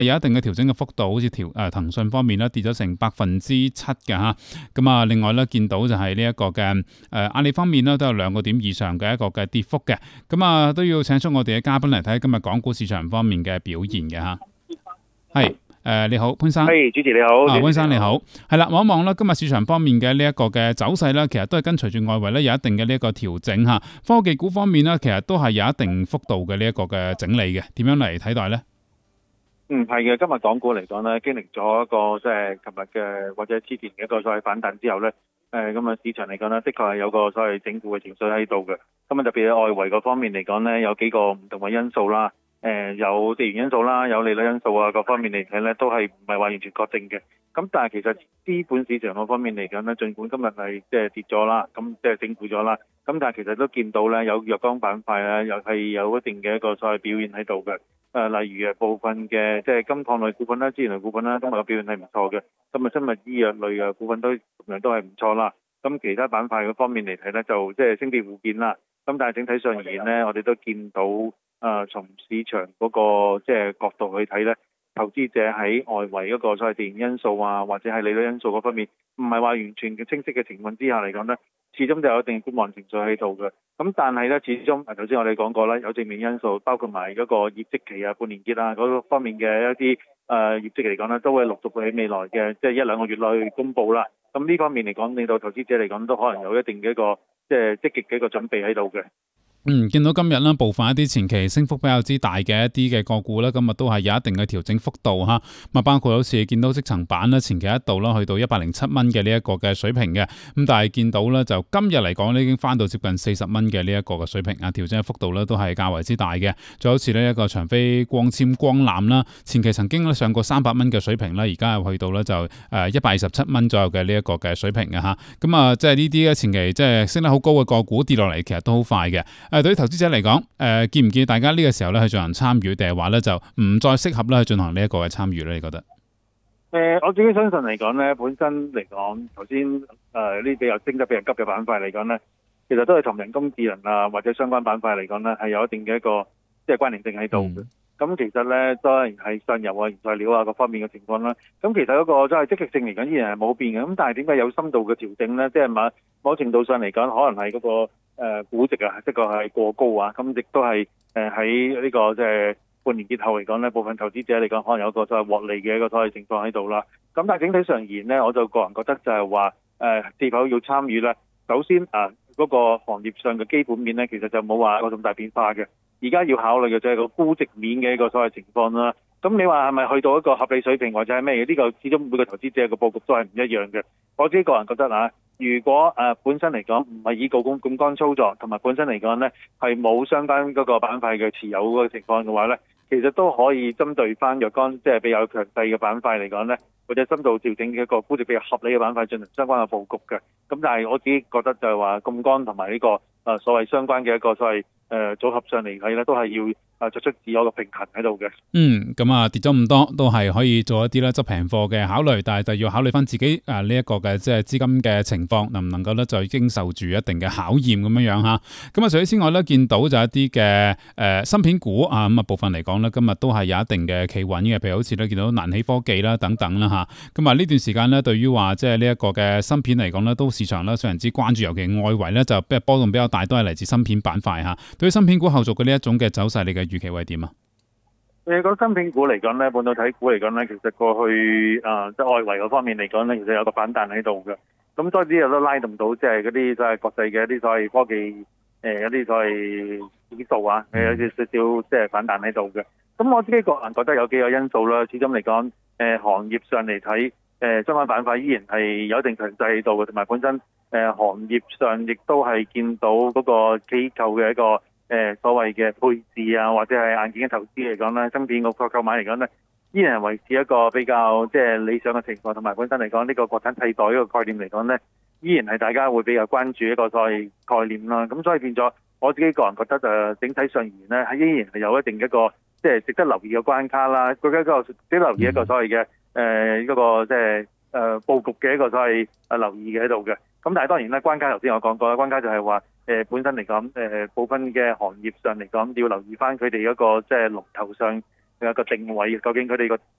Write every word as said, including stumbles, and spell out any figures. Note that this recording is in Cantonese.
有一定嘅調整嘅幅度，好似調誒騰訊方面咧跌咗成百分之七嘅嚇。咁啊，另外咧見到就係呢一個嘅誒、呃、阿里方面咧都有兩個點以上嘅一個嘅跌幅嘅。咁啊都要請出我哋嘅嘉賓嚟睇今日港股市場方面嘅表現嘅嚇。係。誒、呃，你好，潘生。 係，主持你好。 啊，潘生你好。係啦，望一望啦，今日市場方面嘅呢一個嘅走勢咧，其實都係跟隨住外圍咧有一定嘅呢一個調整吓。科技股方面咧，其實都係有一定幅度嘅呢一個嘅整理嘅。點樣嚟睇待咧？ 嗯，係嘅。今日港股嚟講咧，經歷咗一個即係琴日嘅或者之前嘅一個所謂反彈之後咧，誒咁啊市場嚟講咧，的確係有個所謂整固嘅情緒喺度嘅。咁啊特別係外圍嗰方面嚟講咧，有幾個唔同嘅因素啦。誒、呃、有地緣因素啦，有利率因素啊，各方面嚟睇咧都係唔係話完全確定嘅。咁但係其實資本市場嗰方面嚟講咧，儘管今日係即係跌咗啦，咁即係整固咗啦，咁但係其實都見到咧有弱光板塊啊，又係有一定嘅一個所謂表現喺度嘅。誒、呃、例如誒部分嘅即係金礦類股份啦、資源類股份啦，今日嘅表現係唔錯嘅。咁啊生物醫藥類嘅股份都同樣都係唔錯啦。咁其他板塊嗰方面嚟睇咧，就即係升跌互見啦。咁但係整體上而言咧，我哋都見到。誒、呃，從市場嗰、那個即係角度去睇咧，投資者喺外圍嗰個所謂地緣因素啊，或者係利率因素嗰方面，唔係話完全嘅清晰嘅情況之下嚟講咧，始終就有一定觀望情緒喺度嘅。咁但係咧，始終頭先我哋講過啦，有正面因素，包括埋嗰個業績期啊、半年結啊嗰、那個、方面嘅一啲誒、呃、業績嚟講咧，都會陸續喺未來嘅即係一兩個月內去公佈啦。咁呢方面嚟講，令到投資者嚟講都可能有一定嘅一個即係積極嘅一個準備喺度嘅。 嗯，見到今日啦，部分一啲前期升幅比較之大嘅一啲嘅個股咧，今日都係有一定嘅調整幅度嚇。咁啊，包括好似見到積層板咧，前期一度啦去到一百零七蚊嘅呢一個嘅水平嘅。咁但係見到咧，就今日嚟講咧，已經翻到接近四十蚊嘅呢一個嘅水平啊，調整嘅幅度咧都係較為之大嘅。就好似呢一個長飛光纖光纜啦，前期曾經咧上過三百蚊嘅水平啦，而家又去到咧就誒一百二十七蚊左右嘅呢一個嘅水平嘅嚇。咁啊，即係呢啲咧前期即係升得好高嘅個股跌落嚟，其實都好快嘅。誒對於投資者嚟講，誒、呃、建唔建議大家呢個時候咧去進行參與，定係話咧就唔再適合咧去進行呢一個嘅參與咧？你覺得？誒、 呃，我自己相信嚟講咧，本身嚟講，頭先誒呢啲比較升得比較急嘅板塊嚟講咧，其實都係同人工智能啊或者相關板塊嚟講咧係有一定嘅一個即係關聯性喺度嘅。咁、嗯、其實咧當然係上游啊、原材料啊各方面嘅情況啦。咁其實嗰個即係積極性嚟講依然係冇變嘅。咁但係點解有深度嘅調整咧？即係某某程度上嚟講，可能係嗰、那個。誒、呃、估值啊，的確係過高啊，咁亦都係誒喺呢個即係半年結後嚟講呢，部分投資者嚟講可能有一個所謂獲利嘅一個所謂情況喺度啦。咁但係整體上而言呢，我就個人覺得就係話誒是否要參與呢？首先啊，嗰、那個行業上嘅基本面呢，其實就冇話有咁大變化嘅。而家要考慮嘅就係個估值面嘅一個所謂情況啦。咁你話係咪去到一個合理水平或者係咩嘢？呢、這個始終每個投資者嘅佈局都係唔一樣嘅。我自己個人覺得啊。如果誒、呃、本身嚟講唔係以槓桿槓桿操作，同埋本身嚟講呢係冇相關嗰個板塊嘅持有嗰個情況嘅話呢，其實都可以針對翻若干即係比較強勢嘅板塊嚟講呢，或者深度調整嘅一個估值比較合理嘅板塊進行相關嘅佈局嘅。咁但係我自己覺得就係話槓桿同埋呢個誒、呃、所謂相關嘅一個所謂誒、呃、組合上嚟睇呢，都係要誒作出自我嘅平衡喺度嘅。 嗯，咁啊跌咗咁多，都係可以做一啲咧執平貨嘅考慮，但係就要考慮翻自己誒呢一個嘅即係資金嘅情況，能唔能夠咧就已經受住一定嘅考驗咁樣樣吓。咁啊，除此之外咧，見到就一啲嘅誒芯片股啊，咁啊部分嚟講咧，今日都係有一定嘅企穩嘅，譬如好似咧見到瀾起科技啦等等啦吓。咁啊呢段時間咧，對於話即係呢一個嘅芯片嚟講咧，都市場咧非常之關注，尤其外圍咧就比較波動比較大，都係嚟自芯片板塊吓。對於芯片股後續嘅呢一種嘅走勢，你嘅預期會係點啊？ 誒，講芯片股嚟講咧，半導體股嚟講咧，其實過去誒即係外圍嗰方面嚟講咧，其實有個反彈喺度嘅。咁所以啲嘢都拉動到，即係嗰啲所謂國際嘅一啲所謂科技誒一啲所謂指數啊，誒有少少即係反彈喺度嘅。咁我自己個人覺得有幾個因素啦。始終嚟講，誒行業上嚟睇，誒相關板塊依然係有一定強勢喺度嘅，同埋本身誒行業上亦都係見到嗰個機構嘅一個。誒所謂嘅配置啊，或者係硬件嘅投資嚟講咧，芯片個購買嚟講咧，依然係維持一個比較即係理想嘅情況，同埋本身嚟講呢個國產替代呢個概念嚟講咧，依然係大家會比較關注一個所謂概念啦。咁所以變咗我自己個人覺得誒，整體上而言咧，係依然係有一定一個即係值得留意嘅關卡啦。佢一個值得留意一個所謂嘅誒一個即係誒佈局嘅一個所謂誒留意嘅喺度嘅。咁但係當然啦，關卡頭先我講過啦，關卡就係話誒本身嚟講誒部分嘅行業上嚟講要留意翻佢哋一個即係龍頭上嘅一個定位，究竟佢哋個